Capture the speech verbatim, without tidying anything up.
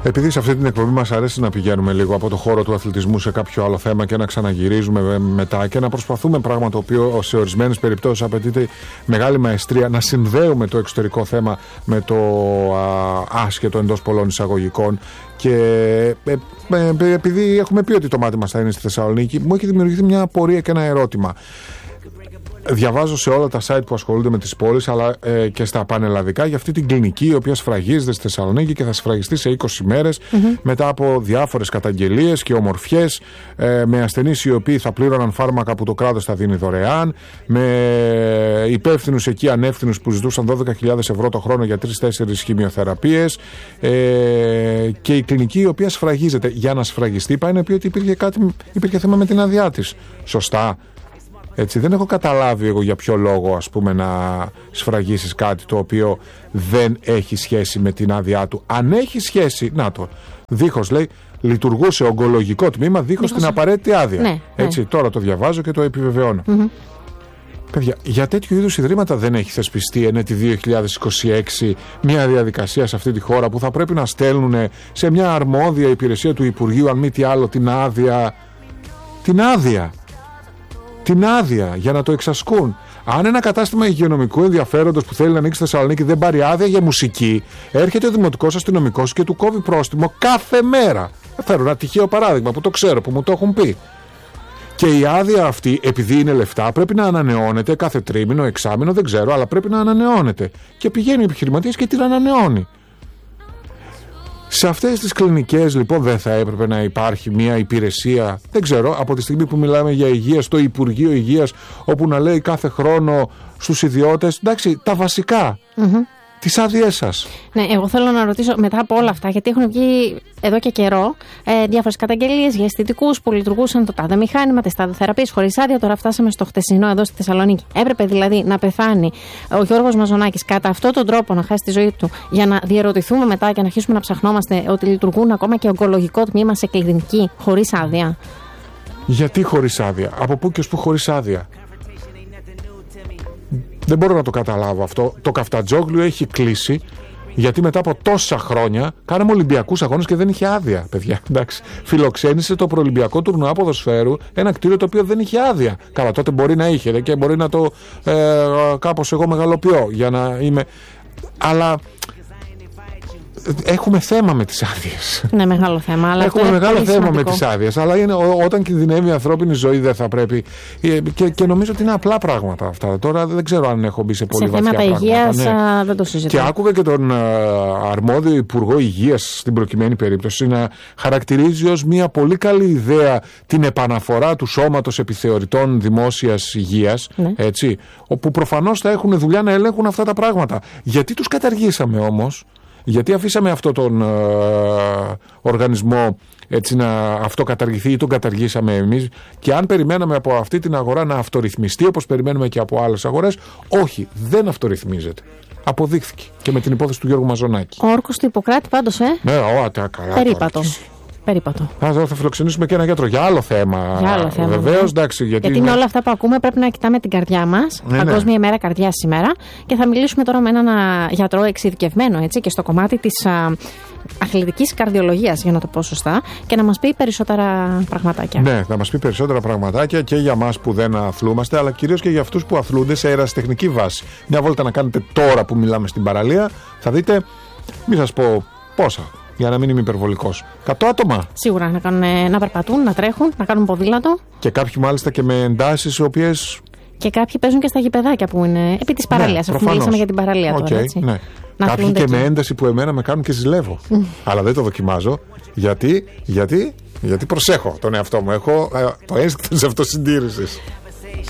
Επειδή σε αυτή την εκπομπή μας αρέσει να πηγαίνουμε λίγο από το χώρο του αθλητισμού σε κάποιο άλλο θέμα και να ξαναγυρίζουμε μετά και να προσπαθούμε, πράγμα το οποίο σε ορισμένες περιπτώσεις απαιτείται μεγάλη μαεστρία, να συνδέουμε το εξωτερικό θέμα με το α, άσχετο εντός πολλών εισαγωγικών. Και ε, ε, επειδή έχουμε πει ότι το μάτι μας θα είναι στη Θεσσαλονίκη, μου έχει δημιουργηθεί μια απορία και ένα ερώτημα. Διαβάζω σε όλα τα site που ασχολούνται με τις πόλεις, αλλά ε, και στα πανελλαδικά, για αυτή την κλινική η οποία σφραγίζεται στη Θεσσαλονίκη και θα σφραγιστεί σε είκοσι μέρες mm-hmm. μετά από διάφορες καταγγελίες και ομορφιές, ε, με ασθενείς οι οποίοι θα πλήρωναν φάρμακα που το κράτος θα δίνει δωρεάν, με υπεύθυνους εκεί ανεύθυνους που ζητούσαν δώδεκα χιλιάδες ευρώ το χρόνο για τρεις τέσσερις χημειοθεραπείες, ε, και η κλινική η οποία σφραγίζεται. Για να σφραγιστεί πάει να πει ότι υπήρχε, κάτι, υπήρχε θέμα με την άδειά της. Σωστά? Έτσι, δεν έχω καταλάβει εγώ για ποιο λόγο, ας πούμε, να σφραγίσεις κάτι το οποίο δεν έχει σχέση με την άδειά του. Αν έχει σχέση, να το, δίχως λέει, λειτουργούσε ογκολογικό τμήμα δίχως, δίχως την απαραίτητη άδεια. Ναι, έτσι, ναι. Τώρα το διαβάζω και το επιβεβαιώνω. Mm-hmm. Παιδιά, για τέτοιου είδους ιδρύματα δεν έχει θεσπιστεί εν έτη δύο χιλιάδες είκοσι έξι μια διαδικασία σε αυτή τη χώρα που θα πρέπει να στέλνουν σε μια αρμόδια υπηρεσία του Υπουργείου, αν μη τι άλλο, την άδεια. Την άδεια. Την άδεια για να το εξασκούν. Αν ένα κατάστημα υγειονομικού ενδιαφέροντος που θέλει να ανοίξει στη Θεσσαλονίκη δεν πάρει άδεια για μουσική, έρχεται ο δημοτικός αστυνομικός και του κόβει πρόστιμο κάθε μέρα. Φέρω ένα τυχαίο παράδειγμα που το ξέρω, που μου το έχουν πει. Και η άδεια αυτή, επειδή είναι λεφτά, πρέπει να ανανεώνεται κάθε τρίμηνο, εξάμηνο, δεν ξέρω, αλλά πρέπει να ανανεώνεται. Και πηγαίνει ο επιχειρηματίας και την ανανεώνει. Σε αυτές τις κλινικές λοιπόν δεν θα έπρεπε να υπάρχει μια υπηρεσία, δεν ξέρω, από τη στιγμή που μιλάμε για υγεία, στο Υπουργείο Υγείας, όπου να λέει κάθε χρόνο στους ιδιώτες, εντάξει, τα βασικά, mm-hmm. τις άδειές σας. Ναι, εγώ θέλω να ρωτήσω μετά από όλα αυτά, γιατί έχουν βγει εδώ και καιρό ε, διάφορες καταγγελίες για αισθητικούς που λειτουργούσαν το τάδε μηχάνημα, τις τάδε θεραπείες χωρίς άδεια. Τώρα φτάσαμε στο χτεσινό εδώ στη Θεσσαλονίκη. Έπρεπε δηλαδή να πεθάνει ο Γιώργος Μαζονάκης κατά αυτόν τον τρόπο, να χάσει τη ζωή του, για να διερωτηθούμε μετά και να αρχίσουμε να ψαχνόμαστε ότι λειτουργούν ακόμα και ογκολογικό τμήμα σε κλινική χωρίς άδεια. Γιατί χωρίς άδεια, από πού και ως πού χωρίς άδεια? Δεν μπορώ να το καταλάβω αυτό. Το Καφτατζόγλιο έχει κλείσει γιατί μετά από τόσα χρόνια κάναμε Ολυμπιακούς αγώνες και δεν είχε άδεια, παιδιά. Εντάξει. Φιλοξένησε το προολυμπιακό τουρνουά ποδοσφαίρου ένα κτίριο το οποίο δεν είχε άδεια. Καλά, τότε μπορεί να είχε και μπορεί να το ε, κάπως εγώ μεγαλοποιώ για να είμαι. Αλλά έχουμε θέμα με τις άδειες. Ναι, μεγάλο θέμα. Αλλά έχουμε μεγάλο θέμα σημαντικό. με τις άδειες. Αλλά είναι, ό, όταν κινδυνεύει η ανθρώπινη ζωή δεν θα πρέπει. Και, και νομίζω ότι είναι απλά πράγματα αυτά. Τώρα δεν ξέρω αν έχω μπει σε πολύ σε βαθιά πράγματα. Σε θέματα υγείας ναι. δεν το συζητώ. Και άκουγα και τον α, αρμόδιο Υπουργό Υγείας στην προκειμένη περίπτωση να χαρακτηρίζει ως μια πολύ καλή ιδέα την επαναφορά του σώματος επιθεωρητών δημόσιας υγείας. Ναι. Έτσι, όπου προφανώς θα έχουν δουλειά να ελέγχουν αυτά τα πράγματα. Γιατί τους καταργήσαμε όμως? Γιατί αφήσαμε αυτόν τον ε, οργανισμό έτσι να αυτοκαταργηθεί ή τον καταργήσαμε εμείς, και αν περιμέναμε από αυτή την αγορά να αυτορυθμιστεί όπως περιμένουμε και από άλλες αγορές, όχι, δεν αυτορυθμίζεται. Αποδείχθηκε και με την υπόθεση του Γιώργου Μαζονάκη. Ο όρκος του Ιπποκράτη πάντως, ε. Ναι, ω, τα καλά. Περίπατο. Περίπατο. Α, θα φιλοξενήσουμε και ένα γιατρό για άλλο θέμα. Για άλλο θέμα. Βεβαίως, εντάξει. Γιατί, γιατί είναι όλα αυτά που ακούμε, πρέπει να κοιτάμε την καρδιά μας. Ναι, Παγκόσμια ναι. ημέρα καρδιάς σήμερα. Και θα μιλήσουμε τώρα με έναν γιατρό εξειδικευμένο έτσι, και στο κομμάτι της α, αθλητικής καρδιολογίας, για να το πω σωστά, και να μας πει περισσότερα πραγματάκια. Ναι, να μας πει περισσότερα πραγματάκια και για μας που δεν αθλούμαστε, αλλά κυρίως και για αυτούς που αθλούνται σε αεραστεχνική βάση. Μια βόλτα να κάνετε τώρα που μιλάμε στην παραλία, θα δείτε, μην σας πω πόσα. Για να μην είμαι υπερβολικός. εκατό άτομα. Σίγουρα να, κάνουν, να περπατούν, να τρέχουν, να κάνουν ποδήλατο. Και κάποιοι μάλιστα και με εντάσεις οι οποίες. Και κάποιοι παίζουν και στα γηπεδάκια που είναι επί της παραλίας. Ναι, αφού μιλήσαμε για την παραλία okay, τώρα. Έτσι. Ναι. Να κάποιοι και εκεί. Με ένταση που εμένα με κάνουν και ζηλεύω. Αλλά δεν το δοκιμάζω. Γιατί, γιατί, γιατί προσέχω τον εαυτό μου. Έχω ε, το ένστικτο της αυτοσυντήρησης.